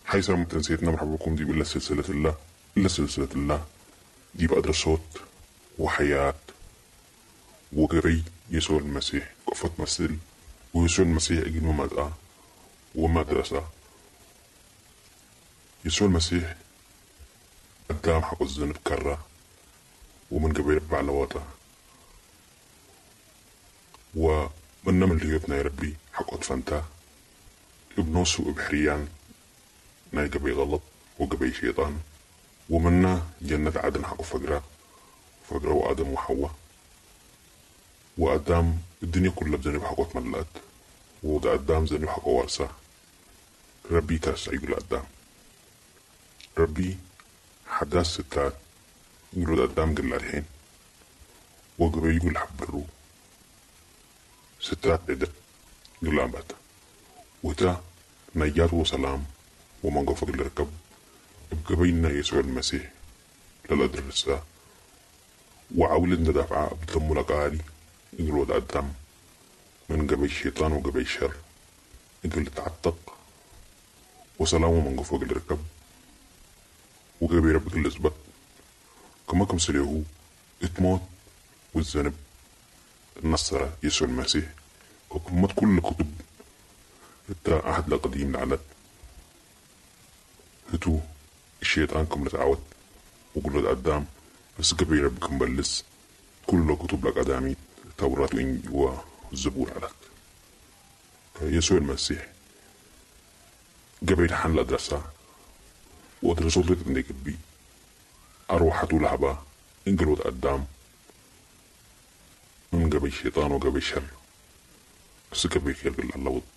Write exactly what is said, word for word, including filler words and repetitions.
هاي سلام تنسيتنا، مرحبا بكم. دي إلا سلسلة الله إلا سلسلة الله. دي بقدر صوت وحياة وقري يسوع المسيح قفة مثل، ويسوع المسيح اجي مدعى ومدرسة. يسوع المسيح قدام حق الذنب كرة ومن قبل ربع لواطة، ومن من اللي يبنى يا ربي حق أطفنتا ابنوس وإبحريان ناي قبي غلط وقبي شيطان، ومنا جنة عدن حق فقرة فقرة وآدم وحواء، وقدام الدنيا كلها بذنب حق ملأت، وقدام ذنب حق وارسة. ربي تاسع يقول قدام ربي حداث ستات يقول قدام قل الحين، وقبي يقول حبرو ستات بدر قل أبات، وتا نجات وسلام ومن قفق الركب بقبينا يسوع المسيح للأدرسة، وعولدنا دافعة بدم لقالي يقول قدام من قبل الشيطان وقبل الشر يقول تعتق وسلام من قفق الركب، وقبل ربك الإثبات كما كم سليهو اتموت والذنب النصر يسوع المسيح، وكمت كل كتب حتى أحد القديم لعنت هتو الشيطان كم لتعود وقلوا قدام بس قبل ربكم بلس كل كتب لك أدامي التوراة والزبور علت يسوع المسيح قبل حن الأدرسة وأدرسوا لتندك بي أروحته لعبة انقلوا قدام من قبل الشيطان وقبل الشر بس قبل خير الله